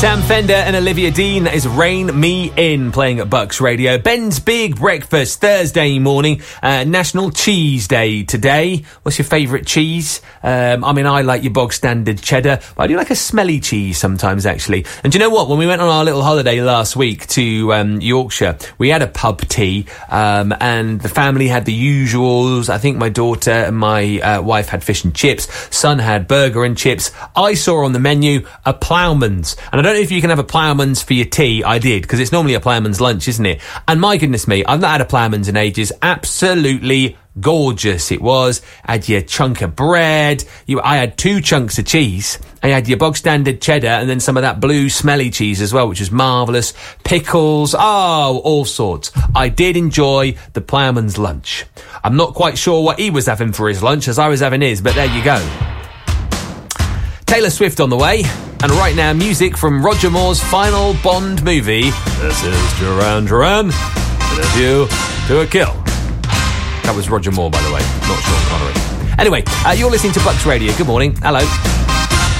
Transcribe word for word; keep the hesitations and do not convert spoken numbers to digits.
Sam Fender and Olivia Dean. That is Rain Me In, playing at Bucks Radio. Ben's Big Breakfast, Thursday morning. Uh, National Cheese Day today. What's your favourite cheese? Um, I mean, I like your bog standard cheddar, but I do like a smelly cheese sometimes, actually. And do you know what? When we went on our little holiday last week to um, Yorkshire, we had a pub tea, um, and the family had the usuals. I think my daughter and my uh, wife had fish and chips. Son had burger and chips. I saw on the menu a ploughman's. And I don't know if you can have a ploughman's for your tea. I did, because it's normally a ploughman's lunch, isn't it? And my goodness me, I've not had a ploughman's in ages. Absolutely gorgeous it was. Had your chunk of bread. You, I had two chunks of cheese. I had your bog standard cheddar and then some of that blue smelly cheese as well, which was marvellous. Pickles, oh, all sorts. I did enjoy the ploughman's lunch. I'm not quite sure what he was having for his lunch as I was having his, but there you go. Taylor Swift on the way. And right now, music from Roger Moore's final Bond movie. This is Duran Duran. With a View to a Kill. That was Roger Moore, by the way, not Sean Connery. Anyway, uh, you're listening to Bucks Radio. Good morning. Hello.